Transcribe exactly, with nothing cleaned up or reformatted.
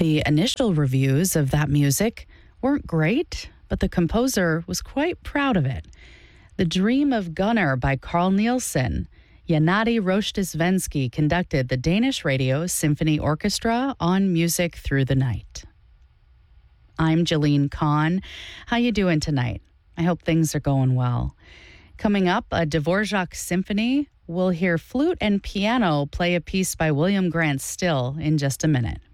The initial reviews of that music weren't great, but the composer was quite proud of it. The Dream of Gunnar by Carl Nielsen. Yanadi Rochtesvensky conducted the Danish Radio Symphony Orchestra on Music Through the Night. I'm Jalene Kahn. How you doing tonight? I hope things are going well. Coming up, a Dvorak symphony. We'll hear flute and piano play a piece by William Grant Still in just a minute.